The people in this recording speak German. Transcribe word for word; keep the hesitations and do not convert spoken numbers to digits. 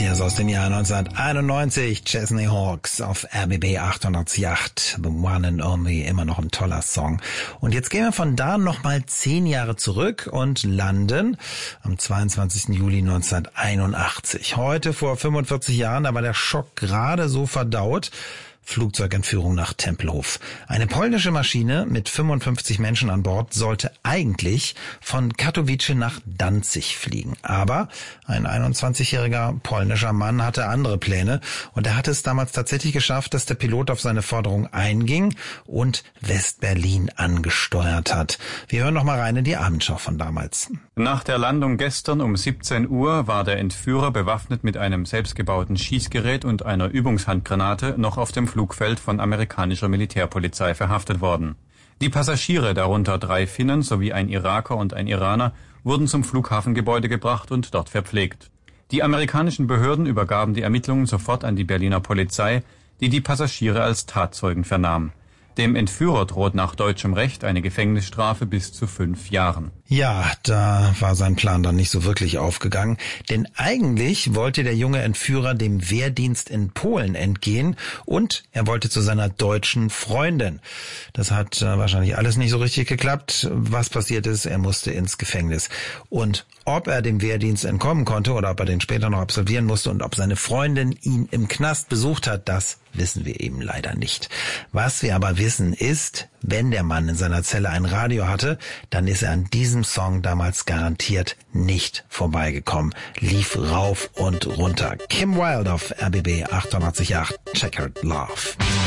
Hier ist aus dem Jahr neunzehnhunderteinundneunzig Chesney Hawkes auf R B B achthundertacht, The One and Only, immer noch ein toller Song. Und jetzt gehen wir von da nochmal zehn Jahre zurück und landen am zweiundzwanzigsten Juli neunzehnhunderteinundachtzig. Heute vor fünfundvierzig Jahren, da war der Schock gerade so verdaut. Flugzeugentführung nach Tempelhof. Eine polnische Maschine mit fünfundfünfzig Menschen an Bord sollte eigentlich von Katowice nach Danzig fliegen. Aber ein einundzwanzigjähriger polnischer Mann hatte andere Pläne und er hatte es damals tatsächlich geschafft, dass der Pilot auf seine Forderung einging und West-Berlin angesteuert hat. Wir hören noch mal rein in die Abendschau von damals. Nach der Landung gestern um siebzehn Uhr war der Entführer bewaffnet mit einem selbstgebauten Schießgerät und einer Übungshandgranate noch auf dem Flugfeld von amerikanischer Militärpolizei verhaftet worden. Die Passagiere, darunter drei Finnen sowie ein Iraker und ein Iraner, wurden zum Flughafengebäude gebracht und dort verpflegt. Die amerikanischen Behörden übergaben die Ermittlungen sofort an die Berliner Polizei, die die Passagiere als Tatzeugen vernahm. Dem Entführer droht nach deutschem Recht eine Gefängnisstrafe bis zu fünf Jahren. Ja, da war sein Plan dann nicht so wirklich aufgegangen, denn eigentlich wollte der junge Entführer dem Wehrdienst in Polen entgehen und er wollte zu seiner deutschen Freundin. Das hat äh, wahrscheinlich alles nicht so richtig geklappt. Was passiert ist, er musste ins Gefängnis. Und ob er dem Wehrdienst entkommen konnte oder ob er den später noch absolvieren musste und ob seine Freundin ihn im Knast besucht hat, das wissen wir eben leider nicht. Was wir aber wissen ist, wenn der Mann in seiner Zelle ein Radio hatte, dann ist er an diesem Song damals garantiert nicht vorbeigekommen. Lief rauf und runter. Kim Wilde auf R B B achthundertacht, Checkered Love.